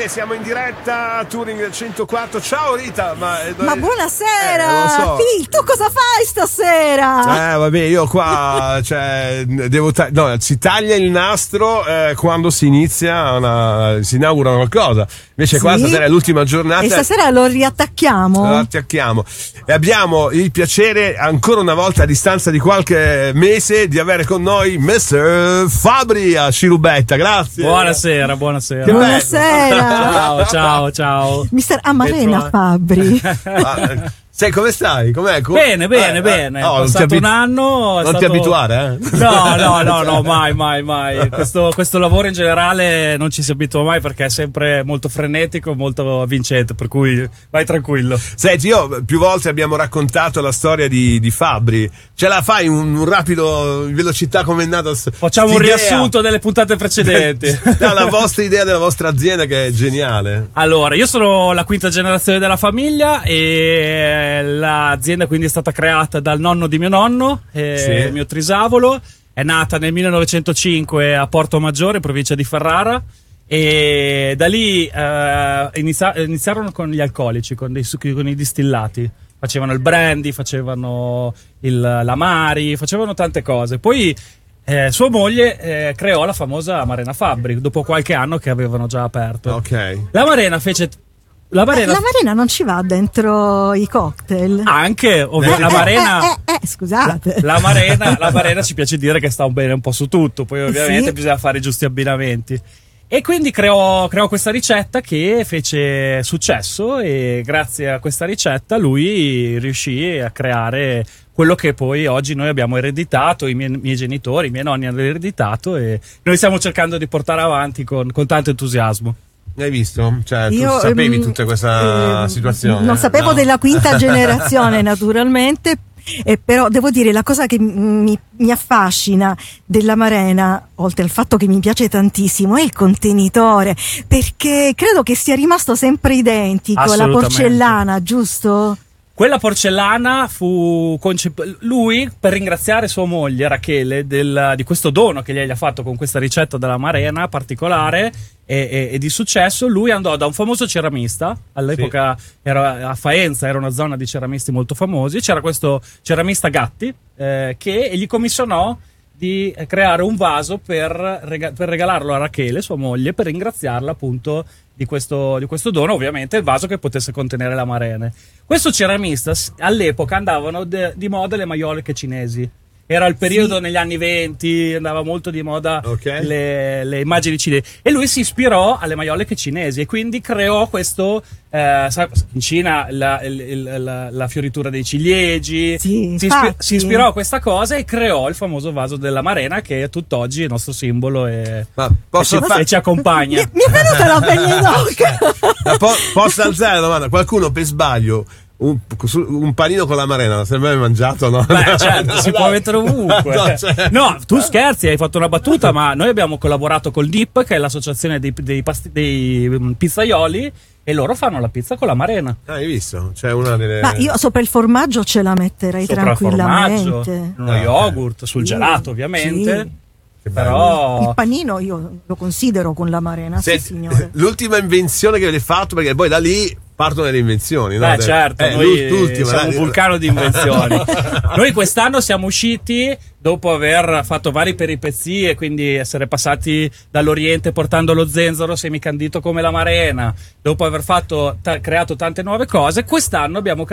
bene, siamo in diretta, Touring del 104. Ciao Rita, ma buonasera, so. Phil, tu cosa fai stasera? Vabbè, io qua, cioè, si taglia il nastro quando si inizia, si inaugura qualcosa. Invece qua stasera è l'ultima giornata. E stasera lo riattacchiamo. E abbiamo il piacere, ancora una volta a distanza di qualche mese, di avere con noi Mr. Fabri a Scirubetta. Grazie. Buonasera. Ciao. Mister Amarena Fabri. Sai come stai? Com'è? Bene. È passato un anno. Non ti abituare, eh? No, mai. Questo lavoro in generale non ci si abitua mai perché è sempre molto frenetico, molto vincente, per cui vai tranquillo. Senti, io più volte abbiamo raccontato la storia di Fabri. Ce la fai un rapido, in velocità, come è nata? Facciamo un riassunto delle puntate precedenti. La vostra idea della vostra azienda, che è geniale. Allora, io sono la quinta generazione della famiglia e l'azienda quindi è stata creata dal nonno di mio nonno, mio trisavolo. È nata nel 1905 a Porto Maggiore, provincia di Ferrara, e da lì iniziarono con gli alcolici, con i distillati. Facevano il brandy, facevano l'amari, facevano tante cose. Poi sua moglie creò la famosa Amarena Fabri dopo qualche anno che avevano già aperto. Ok. La Marena non ci va dentro i cocktail? Anche, Marena. Scusate. La Marena ci piace dire che sta bene un po' su tutto, poi ovviamente bisogna fare i giusti abbinamenti. E quindi creò questa ricetta che fece successo, e grazie a questa ricetta lui riuscì a creare quello che poi oggi noi abbiamo ereditato, i miei genitori, i miei nonni hanno ereditato, e noi stiamo cercando di portare avanti con tanto entusiasmo. Hai visto? Cioè, tu sapevi tutta questa situazione? Non sapevo della quinta generazione, naturalmente, però devo dire, la cosa che mi affascina della Marena, oltre al fatto che mi piace tantissimo, è il contenitore, perché credo che sia rimasto sempre identico, la porcellana, giusto? Quella porcellana fu lui, per ringraziare sua moglie Rachele di questo dono che lei gli ha fatto con questa ricetta della Marena particolare e di successo. Lui andò da un famoso ceramista, all'epoca era a Faenza, era una zona di ceramisti molto famosi. C'era questo ceramista Gatti che gli commissionò di creare un vaso per regalarlo a Rachele, sua moglie, per ringraziarla appunto di questo dono, ovviamente il vaso che potesse contenere la Marene. Questo ceramista, all'epoca andavano di moda le maioliche cinesi. Era il periodo negli anni 20, andava molto di moda le immagini cinesi, e lui si ispirò alle maioliche cinesi e quindi creò questo, in Cina la fioritura dei ciliegi, si ispirò a questa cosa e creò il famoso vaso della Marena, che è tutt'oggi il nostro simbolo e ci accompagna. Mi è venuta la pelle d'oca. Posso alzare la domanda? Qualcuno per sbaglio un panino con la Marena l'ha sempre mangiato, no? Beh, certo, si può mettere ovunque. No, tu scherzi, hai fatto una battuta, ma noi abbiamo collaborato col DIP, che è l'associazione dei pizzaioli, e loro fanno la pizza con la Marena. Hai visto? C'è una delle... Ma io sopra il formaggio ce la metterei tranquillamente. Lo yogurt, sul gelato ovviamente. Sì. Però il panino io lo considero con la Marena, sì signore. L'ultima invenzione che avete fatto, perché poi da lì partono le invenzioni, no? Certo, noi siamo un vulcano di invenzioni. Noi quest'anno siamo usciti, dopo aver fatto varie peripezie, quindi essere passati dall'Oriente portando lo zenzero semicandito come la Marena, dopo aver creato tante nuove cose. Quest'anno abbiamo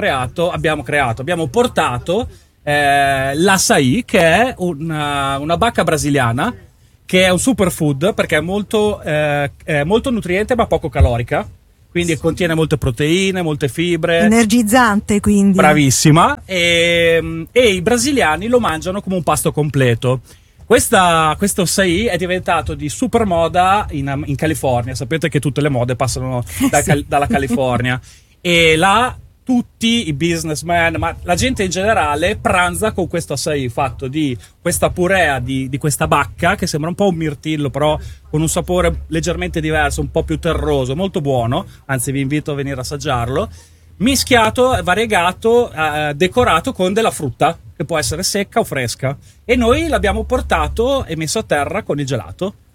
portato l'açaí, che è una bacca brasiliana, che è un superfood perché è molto nutriente ma poco calorica, quindi contiene molte proteine, molte fibre, energizzante, quindi bravissima, e i brasiliani lo mangiano come un pasto completo. Questo açaí è diventato di super moda in California. Sapete che tutte le mode passano dalla California, e là tutti i businessmen, ma la gente in generale, pranza con questo açaí fatto di questa purea di questa bacca, che sembra un po' un mirtillo, però con un sapore leggermente diverso, un po' più terroso, molto buono, anzi vi invito a venire a assaggiarlo, mischiato, variegato, decorato con della frutta, che può essere secca o fresca, e noi l'abbiamo portato e messo a terra con il gelato.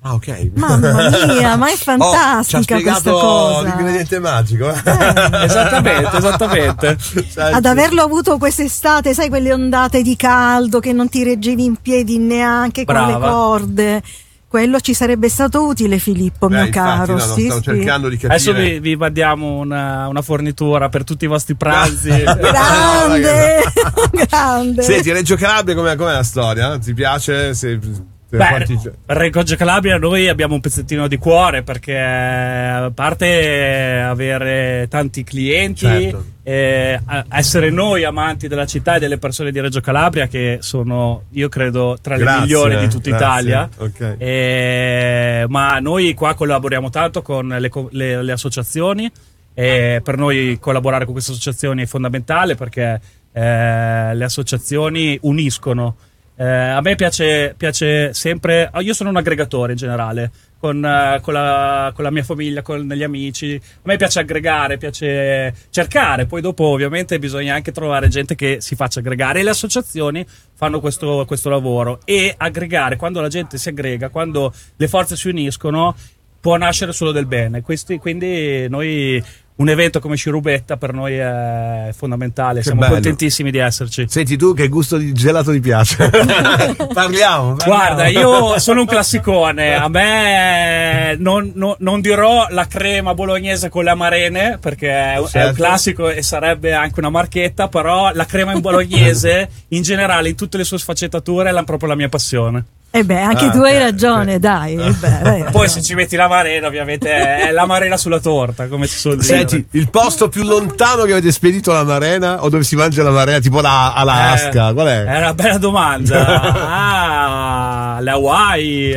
Ah, ok. Mamma mia, ma è fantastica questa cosa. L'ingrediente magico. Esattamente. Ad averlo avuto quest'estate, sai, quelle ondate di caldo che non ti reggevi in piedi neanche con le corde. Quello ci sarebbe stato utile, Filippo, mio caro. Stavo cercando di capire. Adesso vi mandiamo una fornitura per tutti i vostri pranzi. Grande, grande. Senti, Reggio Calabria com'è la storia? Ti piace? Reggio Calabria noi abbiamo un pezzettino di cuore, perché a parte avere tanti clienti, certo, essere noi amanti della città e delle persone di Reggio Calabria, che sono, io credo, tra le migliori di tutta Italia. Okay. Ma noi qua collaboriamo tanto con le associazioni, e per noi collaborare con queste associazioni è fondamentale, perché le associazioni uniscono. A me piace sempre, io sono un aggregatore in generale, con la mia famiglia, con gli amici. A me piace aggregare, piace cercare, poi dopo ovviamente bisogna anche trovare gente che si faccia aggregare, e le associazioni fanno questo lavoro. E aggregare, quando la gente si aggrega, quando le forze si uniscono, può nascere solo del bene. Quindi noi, un evento come Scirubetta per noi è fondamentale, siamo contentissimi di esserci. Senti, tu che gusto di gelato ti piace? Parliamo. Guarda, io sono un classicone, a me non dirò la crema bolognese con le amarene, perché è un classico e sarebbe anche una marchetta, però la crema in bolognese in generale, in tutte le sue sfaccettature, è proprio la mia passione. Anche tu hai ragione, dai. Poi se ci metti l'amarena, ovviamente è l'amarena sulla torta, come si suol dire. Senti, il posto più lontano che avete spedito l'amarena, o dove si mangia l'amarena, tipo Alaska, qual è? È una bella domanda. Le Hawaii,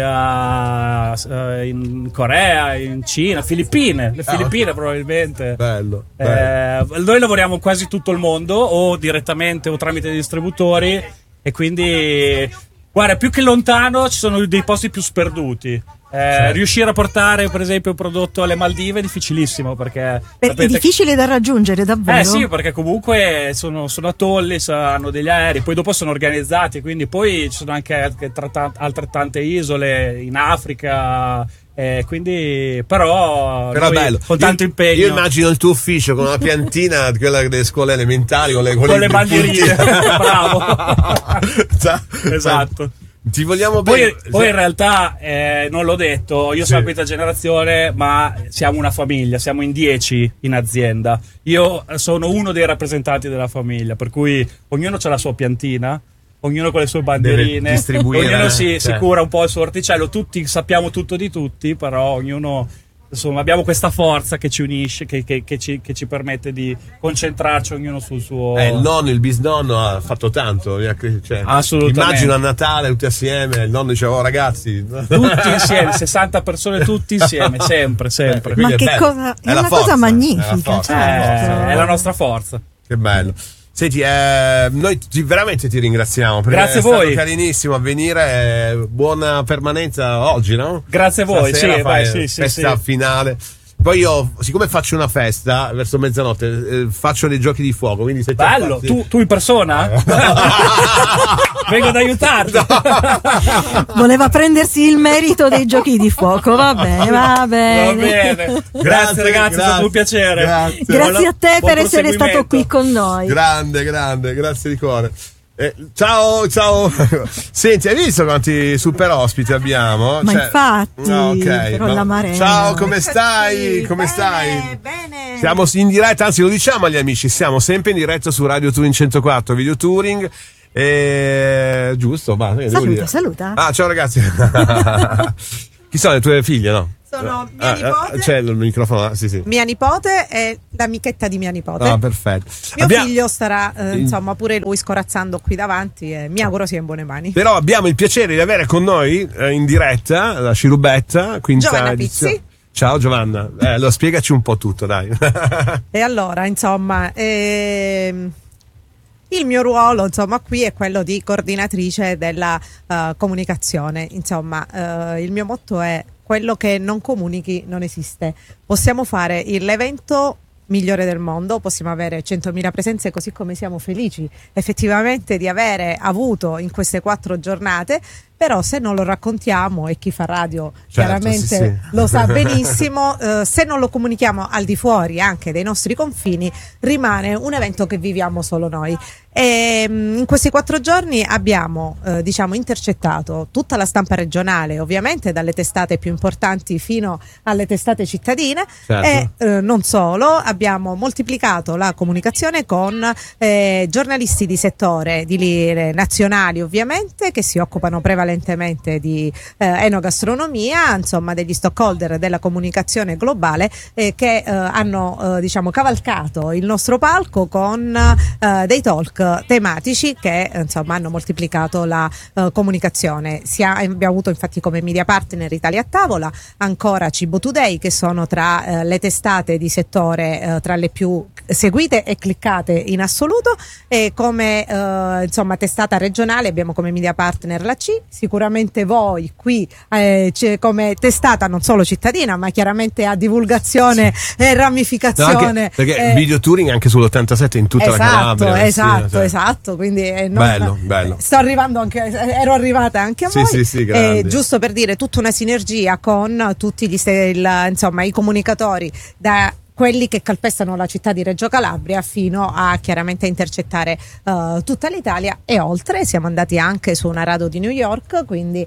in Corea, in Cina, Filippine. Le Filippine probabilmente. Bello. Noi lavoriamo quasi tutto il mondo, o direttamente o tramite distributori, e quindi... Guarda, più che lontano ci sono dei posti più sperduti. Riuscire a portare, per esempio, un prodotto alle Maldive è difficilissimo, perché è difficile da raggiungere, davvero. Sì, perché comunque sono atolli, hanno degli aerei, poi dopo sono organizzati, quindi poi ci sono anche altrettante isole in Africa. Quindi però noi, bello, con tanto impegno. Io immagino il tuo ufficio con una piantina, quella delle scuole elementari, con le bandierine. Bravo. Esatto. Ti vogliamo bene. Poi in realtà non l'ho detto, io sono la quinta generazione, ma siamo una famiglia, siamo in 10 in azienda. Io sono uno dei rappresentanti della famiglia, per cui ognuno ha la sua piantina, ognuno con le sue bandierine, ognuno si cura un po' il suo orticello, tutti sappiamo tutto di tutti, però ognuno, insomma, abbiamo questa forza che ci unisce, che ci permette di concentrarci ognuno sul suo. Il nonno, il bisnonno ha fatto tanto, assolutamente. Immagino a Natale tutti assieme, il nonno diceva: oh ragazzi, tutti insieme, 60 persone tutti insieme, sempre. Ma che cosa, è una cosa magnifica, è la nostra forza. Che bello. Senti, noi veramente ti ringraziamo, perché grazie è a voi. Stato carinissimo a venire, buona permanenza oggi, no? Grazie a voi. Festa finale. Poi io, siccome faccio una festa verso mezzanotte, faccio dei giochi di fuoco, quindi se bello, tu in persona? Vengo ad aiutarti. Voleva prendersi il merito dei giochi di fuoco, va bene. Grazie ragazzi, è stato un piacere. Grazie a te per essere stato qui con noi. Grande, grazie di cuore. Ciao. Senti, hai visto quanti super ospiti abbiamo? Ma infatti, con la Marena. Ciao, come stai? Bene. Siamo in diretta, anzi lo diciamo agli amici, siamo sempre in diretta su Radio Touring 104 Video Touring. Giusto? Saluta. Ciao ragazzi. Chi sono le tue figlie, no? Sono mia nipote. C'è il microfono, sì. Mia nipote è l'amichetta di mia nipote. Perfetto. Mio figlio starà, pure lui scorazzando qui davanti, e mi auguro sia in buone mani. Però abbiamo il piacere di avere con noi in diretta la Scirubetta, Giovanna Pizzi. Ciao Giovanna, spiegaci un po' tutto, dai. E allora, il mio ruolo, qui è quello di coordinatrice della comunicazione. Il mio motto è: quello che non comunichi non esiste. Possiamo fare l'evento migliore del mondo, possiamo avere 100.000 presenze, così come siamo felici effettivamente di avere avuto in queste 4 giornate, però se non lo raccontiamo, e chi fa radio Certo, chiaramente sì. lo sa benissimo, se non lo comunichiamo al di fuori anche dei nostri confini, rimane un evento che viviamo solo noi. E in questi 4 giorni abbiamo intercettato tutta la stampa regionale, ovviamente dalle testate più importanti fino alle testate cittadine, Certo. e non solo, abbiamo moltiplicato la comunicazione con giornalisti di settore, nazionali ovviamente, che si occupano prevalentemente di enogastronomia, insomma degli stockholder della comunicazione globale, che hanno cavalcato il nostro palco con dei talk tematici che insomma hanno moltiplicato la comunicazione. Abbiamo avuto infatti come media partner Italia a Tavola, ancora Cibo Today, che sono tra le testate di settore tra le più seguite e cliccate in assoluto, e come testata regionale abbiamo come media partner la C. Sicuramente voi qui come testata non solo cittadina, ma chiaramente a divulgazione e ramificazione, No, perché video touring anche sull'87 in tutta la Calabria. Esatto, quindi bello. sto arrivando anche, ero arrivata anche a voi. Sì, grande. Giusto per dire, tutta una sinergia con tutti i comunicatori, da quelli che calpestano la città di Reggio Calabria fino a chiaramente intercettare tutta l'Italia e oltre. Siamo andati anche su una radio di New York, quindi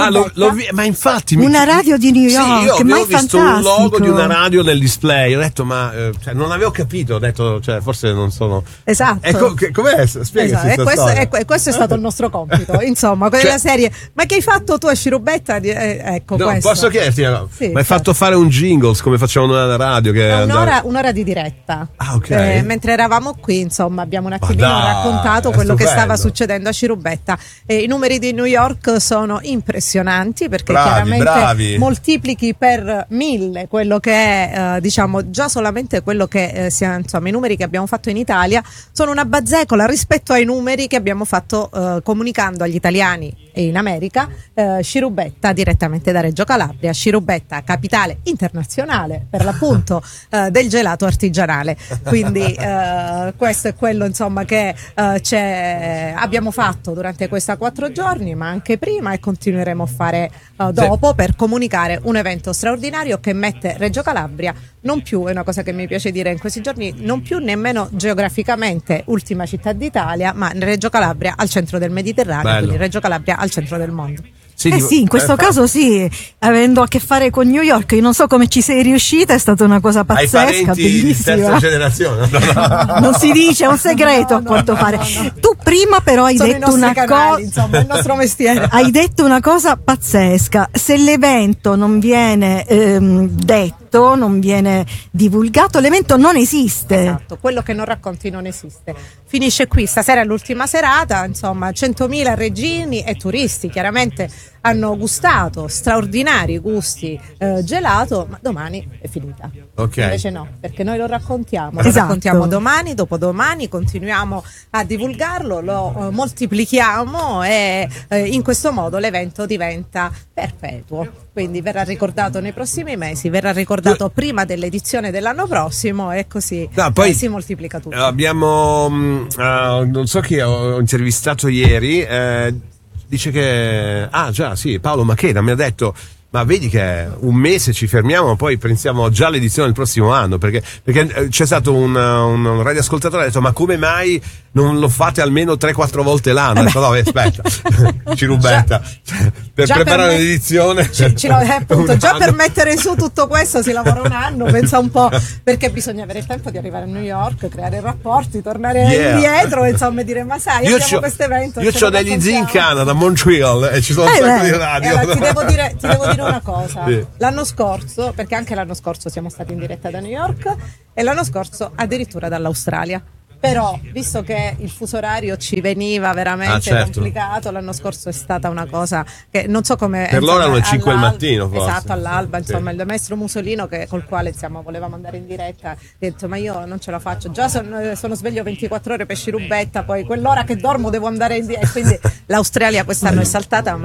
ma infatti una radio di New York, io ma avevo è visto fantastico. un logo di una radio nel display, ho detto non avevo capito, ho detto forse non sono esatto. Com'è? Spiegaci esatto. E questo è stato il nostro compito, insomma, quella serie. Ma che hai fatto tu a Scirubetta? Ecco, no, questo. posso chiederti, sì, ma hai fatto fare un jingles come facevano nella radio che un'ora di diretta. Ok. Mentre eravamo qui, insomma, abbiamo un attimino raccontato quello che stava succedendo a Scirubetta. I numeri di New York sono impressionanti, perché chiaramente moltiplichi per 1000 quello che è già solamente quello che i numeri che abbiamo fatto in Italia sono una bazzecola rispetto ai numeri che abbiamo fatto comunicando agli italiani e in America Scirubetta direttamente da Reggio Calabria, Scirubetta capitale internazionale per l'appunto del gelato artigianale. Quindi questo è quello insomma che abbiamo fatto durante questi 4 giorni, ma anche prima, e continueremo a fare dopo, per comunicare un evento straordinario che mette Reggio Calabria non più, è una cosa che mi piace dire in questi giorni, non più nemmeno geograficamente ultima città d'Italia, ma Reggio Calabria al centro del Mediterraneo, quindi Reggio Calabria al centro del mondo. Sì, in questo caso sì, avendo a che fare con New York, io non so come ci sei riuscita, è stata una cosa pazzesca, hai parenti bellissima. di terza generazione? Non si dice, è un segreto a quanto pare. Tu prima però hai detto una cosa, insomma, il nostro mestiere. Hai detto una cosa pazzesca: se l'evento non viene detto, non viene divulgato, l'evento non esiste. Esatto, quello che non racconti non esiste. Finisce qui, stasera è l'ultima serata, insomma 100.000 reggini e turisti chiaramente hanno gustato straordinari gusti gelato, ma domani è finita. Okay. Invece no, perché noi lo raccontiamo, lo raccontiamo domani, dopodomani, continuiamo a divulgarlo, lo moltiplichiamo e in questo modo l'evento diventa perpetuo. Quindi verrà ricordato nei prossimi mesi, verrà ricordato prima dell'edizione dell'anno prossimo, e così poi si moltiplica tutto. Abbiamo non so chi ho intervistato ieri, dice che Paolo Macheda mi ha detto: ma vedi che un mese ci fermiamo, poi pensiamo già all'edizione del prossimo anno, perché c'è stato un radioascoltatore che ha detto: ma come mai non lo fate almeno 3-4 volte l'anno? Ho detto: no, aspetta, Scirubetta, per preparare l'edizione già per mettere su tutto questo si lavora un anno, pensa un po', perché bisogna avere il tempo di arrivare a New York, creare rapporti, tornare indietro, insomma, e dire: ma sai, abbiamo questo evento. Io ho degli zii in Canada, a Montreal, e ci sono un sacco di radio. Ti devo dire una cosa, sì. L'anno scorso, perché anche l'anno scorso siamo stati in diretta da New York, e l'anno scorso addirittura dall'Australia. Però, visto che il fuso orario ci veniva veramente complicato, l'anno scorso è stata una cosa che non so come. Per loro erano le 5 del mattino, forse. Esatto, all'alba, insomma, il maestro Musolino, col quale volevamo andare in diretta, ha detto: ma io non ce la faccio, già sono sveglio 24 ore per Scirubetta, poi quell'ora che dormo devo andare in diretta. Quindi l'Australia quest'anno è saltata, ma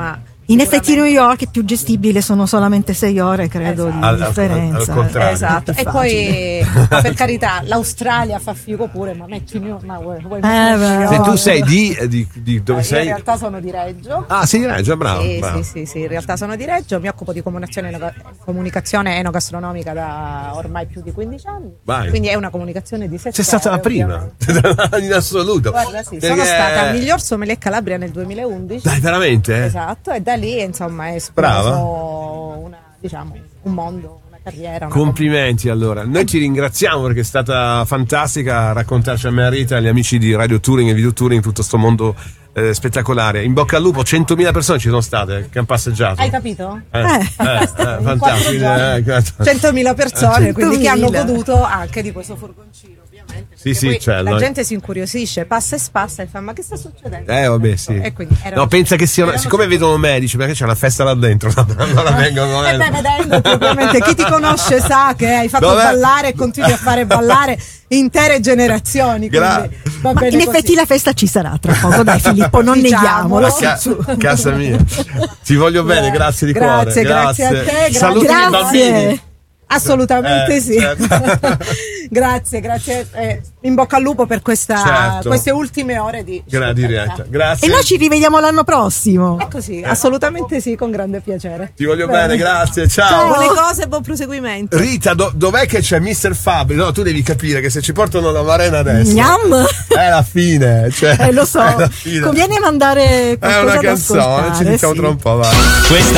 In effetti New York è più gestibile, sono solamente 6 ore, credo, Esatto. di differenza. al contrario. Esatto, Più e poi ma per carità l'Australia fa figo pure, ma metti vuoi mettere beh. New York? Se tu sei di dove Io sei? in realtà sono di Reggio. Ah, sei di Reggio, bravo. Sì, bravo. sì, in realtà sono di Reggio, mi occupo di comunicazione enogastronomica da ormai più di 15 anni. Vai. Quindi è una comunicazione di settore. Sei stata la prima, in assoluto. Guarda, sì, Perché- sono stata miglior sommelier Calabria nel 2011. Dai, veramente? Esatto, e da lì insomma è esploso un mondo, una carriera. Una Complimenti allora, noi ti ringraziamo perché è stata fantastica raccontarci a me e a Rita, agli amici di Radio Touring e Video Touring, tutto sto mondo spettacolare. In bocca al lupo, 100.000 persone ci sono state che hanno passeggiato. Hai capito? Fantastico. 100.000 persone, quindi che hanno 100.000. goduto anche di questo furgoncino, ovviamente. Sì, perché sì, poi cioè, la noi- gente si incuriosisce, passa e spassa e fa: ma che sta succedendo? Vabbè, sì. E quindi No, pensa che siano, siccome vedono me, dice perché c'è una festa là dentro, allora vengono. E beh, vedendoti, ovviamente, chi ti conosce sa che hai fatto Vabbè. ballare e continui a fare ballare intere generazioni. Quindi va Ma bene in così. effetti la festa ci sarà tra poco, dai Filippo, non Diciamolo. neghiamolo. Casa mia. Ti voglio bene, grazie di Grazie, cuore. grazie a te, grazie. Saluti i bambini. Grazie. Assolutamente sì. certo. grazie. In bocca al lupo per Certo. queste ultime ore di Diretta. Grazie. E noi ci rivediamo l'anno prossimo. È così, assolutamente sì, con grande piacere. Ti voglio bene, grazie. Ciao. Buone cose e buon proseguimento. Rita, dov'è che c'è Mr. Fabri? No, tu devi capire che se ci portano la Marena adesso Gnam. è la fine. Cioè, Lo so, è la fine. conviene mandare È qualcosa una da canzone, ascoltare, ci diciamo sì. tra un po', vai.